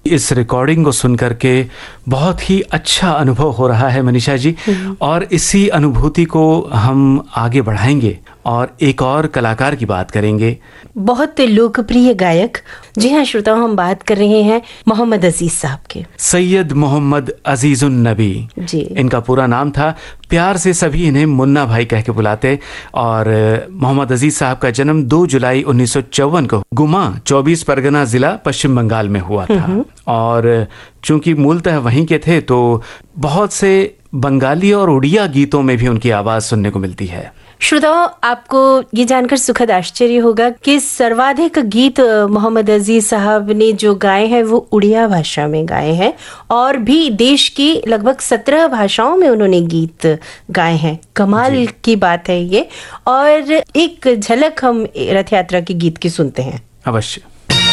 इस रिकॉर्डिंग को सुन करके बहुत ही अच्छा अनुभव हो रहा है मनीषा जी, और इसी अनुभूति को हम आगे बढ़ाएंगे और एक और कलाकार की बात करेंगे, बहुत लोकप्रिय गायक। जी हाँ श्रोताओं, हम बात कर रहे हैं मोहम्मद अजीज साहब के। सैयद मोहम्मद अजीजुन नबी जी, इनका पूरा नाम था। प्यार से सभी इन्हें मुन्ना भाई कह के बुलाते। और मोहम्मद अजीज साहब का जन्म 2 जुलाई 1954 को गुमा 24 परगना जिला पश्चिम बंगाल में हुआ था। और चूंकि मूलतः वहीं के थे तो बहुत से बंगाली और उड़िया गीतों में भी उनकी आवाज सुनने को मिलती है। श्रोताओं, आपको ये जानकर सुखद आश्चर्य होगा कि सर्वाधिक गीत मोहम्मद अजीज साहब ने जो गाए हैं वो उड़िया भाषा में गाए हैं, और भी देश की लगभग 17 भाषाओं में उन्होंने गीत गाए हैं। कमाल की बात है ये। और एक झलक हम रथ यात्रा के गीत की सुनते हैं। अवश्य।